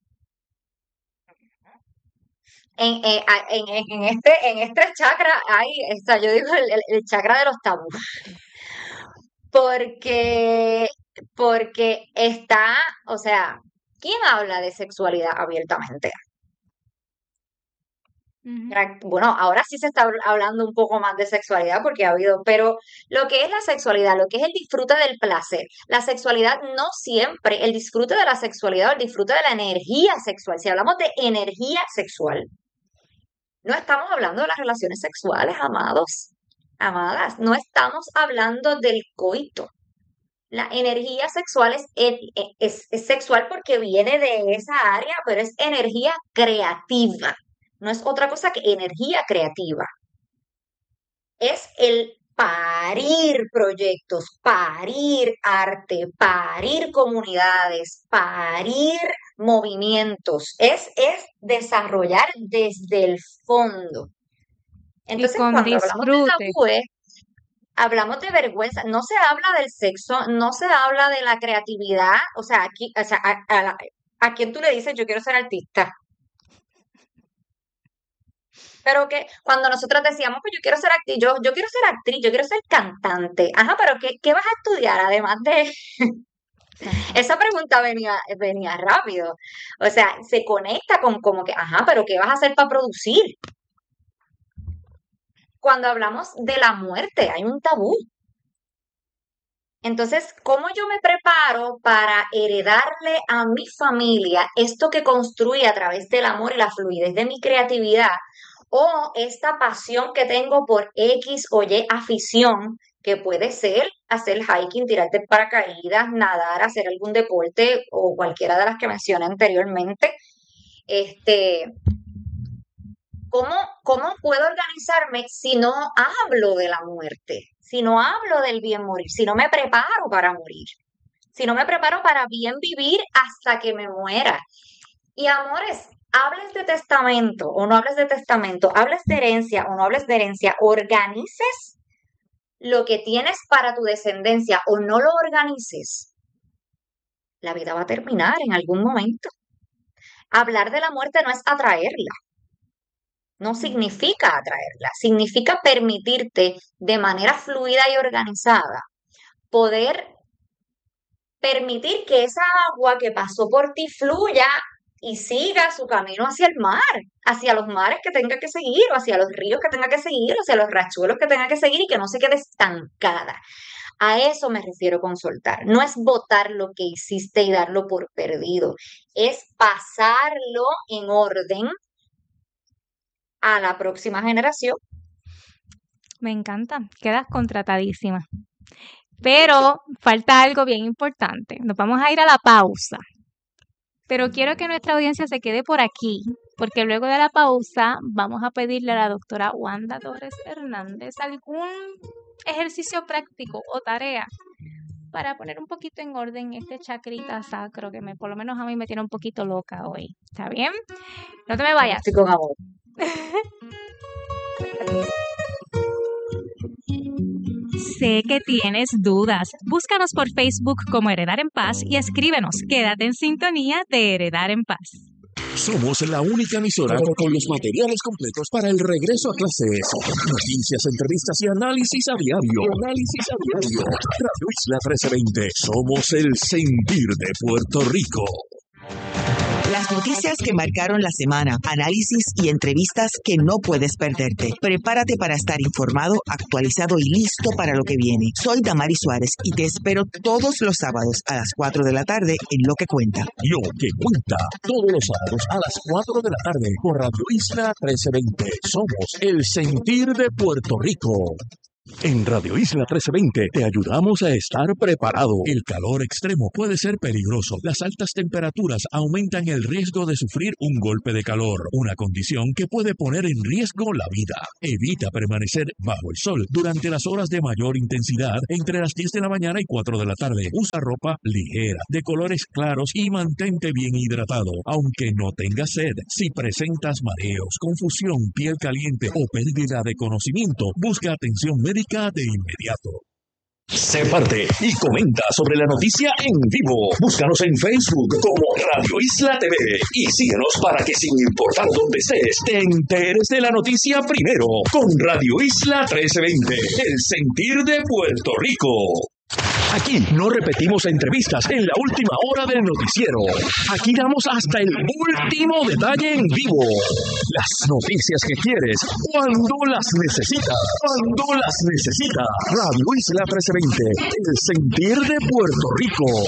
En, eh, a- en, en- en este, en este chakra hay, o sea, yo digo el, el- el chakra de los tabús. Porque, porque está, o sea, ¿quién habla de sexualidad abiertamente? Ujú. Pra- Bueno, ahora sí se está habl- hablando un poco más de sexualidad porque ha habido, pero lo que es la sexualidad, lo que es el disfrute del placer, la sexualidad no siempre, el disfrute de la sexualidad o el disfrute de la energía sexual, si hablamos de energía sexual, no estamos hablando de las relaciones sexuales, amados, amadas, no estamos hablando del coito. La energía sexual es, es, es sexual porque viene de esa área, pero es energía creativa. No es otra cosa que energía creativa. Es el parir proyectos, parir arte, parir comunidades, parir movimientos. Es, es desarrollar desde el fondo. Y Entonces, con cuando hablamos de disfrute. tabúes, hablamos de vergüenza, no se habla del sexo, no se habla de la creatividad, o sea, aquí, o sea, a, a, la- ¿a quién tú le dices yo quiero ser artista? Pero que cuando nosotros decíamos, pues yo quiero ser actriz, yo, yo quiero ser actriz, yo quiero ser cantante, ajá, pero ¿qué, qué vas a estudiar además de...? Exacto. Esa pregunta venía, venía rápido, o sea, se conecta con como que, ajá, pero ¿qué vas a hacer para producir? Cuando hablamos de la muerte, hay un tabú. Entonces, ¿cómo yo me preparo para heredarle a mi familia esto que construí a través del amor y la fluidez de mi creatividad? O esta pasión que tengo por X o Y afición, que puede ser hacer hiking, tirarte en paracaídas, nadar, hacer algún deporte o cualquiera de las que mencioné anteriormente. Este, ¿Cómo, cómo puedo organizarme si no hablo de la muerte? Si no hablo del bien morir, si no me preparo para morir, si no me preparo para bien vivir hasta que me muera. Y amores, hables de testamento o no hables de testamento, hables de herencia o no hables de herencia, organices lo que tienes para tu descendencia o no lo organices, la vida va a terminar en algún momento. Hablar de la muerte no es atraerla. No significa atraerla, significa permitirte de manera fluida y organizada poder permitir que esa agua que pasó por ti fluya y siga su camino hacia el mar, hacia los mares que tenga que seguir, o hacia los ríos que tenga que seguir, o hacia los rachuelos que tenga que seguir y que no se quede estancada. A eso me refiero con soltar. No es botar lo que hiciste y darlo por perdido, es pasarlo en orden a la próxima generación. Me encanta. Quedas contratadísima. Pero falta algo bien importante. Nos vamos a ir a la pausa. Pero quiero que nuestra audiencia se quede por aquí, porque luego de la pausa vamos a pedirle a la doctora Wanda Torres Hernández algún ejercicio práctico o tarea para poner un poquito en orden este chakrita sacro que me, por lo menos a mí me tiene un poquito loca hoy. ¿Está bien? No te me vayas. Estoy con amor. Sé que tienes dudas. Búscanos por Facebook como Heredar en Paz y escríbenos. Quédate en sintonía de Heredar en Paz. Somos la única emisora con los materiales completos para el regreso a clases. Noticias, entrevistas y análisis a diario. Análisis a diario. Radio Isla trece veinte. Somos el sentir de Puerto Rico. La Las noticias que marcaron la semana, análisis y entrevistas que no puedes perderte. Prepárate para estar informado, actualizado y listo para lo que viene. Soy Damari Suárez y te espero todos los sábados a las cuatro de la tarde en Lo que Cuenta. Lo que cuenta, todos los sábados a las cuatro de la tarde por Radio Isla trece veinte. Somos el sentir de Puerto Rico. En Radio Isla trece veinte te ayudamos a estar preparado. El calor extremo puede ser peligroso. Las altas temperaturas aumentan el riesgo de sufrir un golpe de calor, una condición que puede poner en riesgo la vida. Evita permanecer bajo el sol durante las horas de mayor intensidad entre las diez de la mañana y cuatro de la tarde. Usa ropa ligera, de colores claros y mantente bien hidratado, aunque no tengas sed. Si presentas mareos, confusión, piel caliente o pérdida de conocimiento, busca atención médica de inmediato. Sé parte y comenta sobre la noticia en vivo. Búscanos en Facebook como Radio Isla T V y síguenos para que sin importar dónde estés, te enteres de la noticia primero con Radio Isla trece veinte, el sentir de Puerto Rico. Aquí no repetimos entrevistas en la última hora del noticiero. Aquí damos hasta el último detalle en vivo. Las noticias que quieres, cuando las necesitas. Cuando las necesitas. Radio Isla trece veinte, el sentir de Puerto Rico.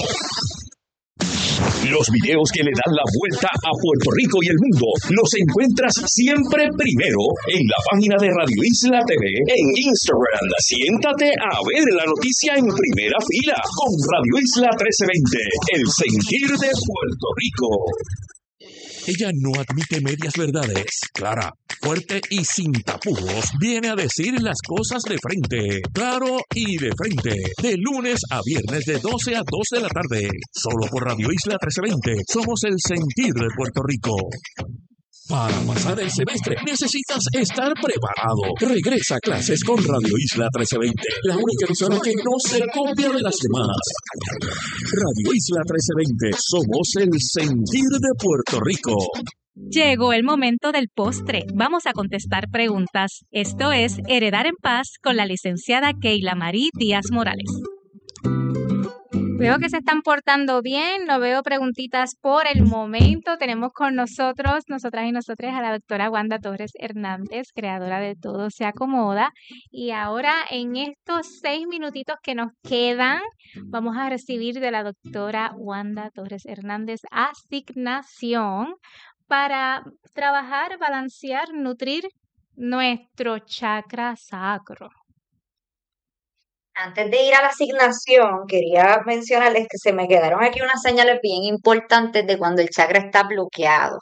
Los videos que le dan la vuelta a Puerto Rico y el mundo los encuentras siempre primero en la página de Radio Isla T V en Instagram. Siéntate a ver la noticia en primera fila con Radio Isla trece veinte, el sentir de Puerto Rico. Ella no admite medias verdades. Clara, fuerte y sin tapujos, viene a decir las cosas de frente. Claro y de frente. De lunes a viernes de doce a dos de la tarde. Solo por Radio Isla trece veinte. Somos el sentir de Puerto Rico. Para pasar el semestre necesitas estar preparado. Regresa a clases con Radio Isla trece veinte, la única emisora que no se copia de las demás. Radio Isla trece veinte, somos el sentir de Puerto Rico. Llegó el momento del postre. Vamos a contestar preguntas. Esto es Heredar en Paz con la licenciada Keila Marie Díaz Morales. Veo que se están portando bien, no veo preguntitas por el momento. Tenemos con nosotros, nosotras y nosotros, a la doctora Wanda Torres Hernández, creadora de Todo se Acomoda. Y ahora, en estos seis minutitos que nos quedan, vamos a recibir de la doctora Wanda Torres Hernández asignación para trabajar, balancear, nutrir nuestro chakra sacro. Antes de ir a la asignación, quería mencionarles que se me quedaron aquí unas señales bien importantes de cuando el chakra está bloqueado.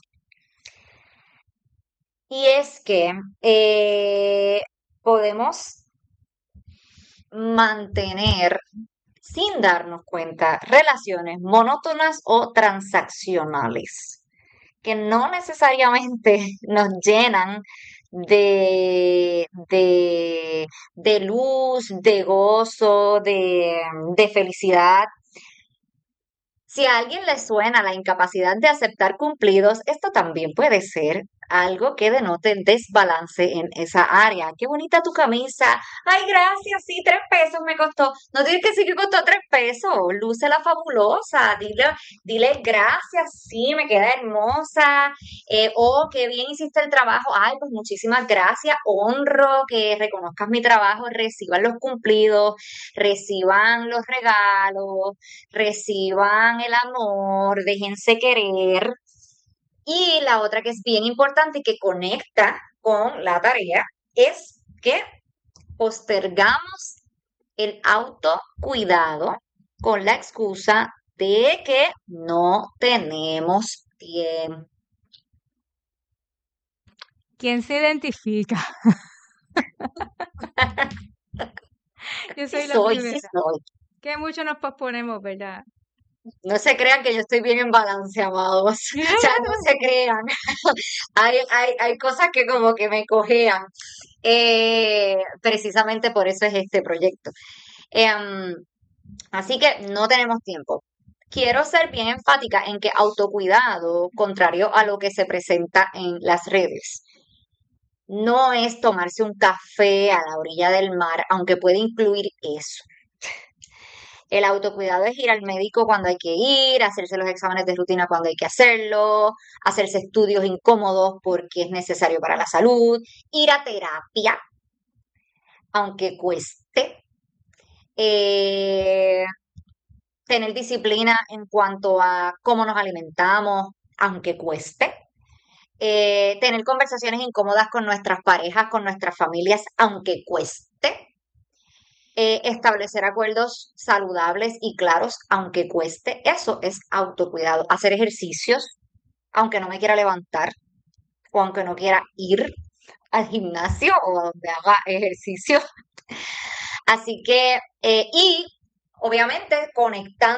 Y es que eh, podemos mantener, sin darnos cuenta, relaciones monótonas o transaccionales, que no necesariamente nos llenan de, de, de luz, de gozo, de, de felicidad. Si a alguien le suena la incapacidad de aceptar cumplidos, esto también puede ser algo que denote desbalance en esa área. Qué bonita tu camisa. Ay, gracias, sí, tres pesos me costó. No tienes que decir que costó tres pesos. Lúcela fabulosa. Dile, dile gracias, sí, me queda hermosa. Eh, oh, qué bien hiciste el trabajo. Ay, pues muchísimas gracias. Honro que reconozcas mi trabajo. Reciban los cumplidos, reciban los regalos, reciban el amor, déjense querer. Y la otra que es bien importante y que conecta con la tarea es que postergamos el autocuidado con la excusa de que no tenemos tiempo. ¿Quién se identifica? Yo soy Sí la soy, primera. sí soy. Que mucho nos posponemos, ¿verdad? No se crean que yo estoy bien en balance, amados. O sea, no se crean. Hay, hay, hay cosas que como que me cojean. Eh, precisamente por eso es este proyecto. Em, así que no tenemos tiempo. Quiero ser bien enfática en que autocuidado, contrario a lo que se presenta en las redes, no es tomarse un café a la orilla del mar, aunque puede incluir eso. El autocuidado es ir al médico cuando hay que ir, hacerse los exámenes de rutina cuando hay que hacerlo, hacerse estudios incómodos porque es necesario para la salud, ir a terapia, aunque cueste, eh, tener disciplina en cuanto a cómo nos alimentamos, aunque cueste, eh, tener conversaciones incómodas con nuestras parejas, con nuestras familias, aunque cueste, eh, establecer acuerdos saludables y claros, aunque cueste. Eso es autocuidado. Hacer ejercicios, aunque no me quiera levantar o aunque no quiera ir al gimnasio o a donde haga ejercicio. Así que, eh, y obviamente conectando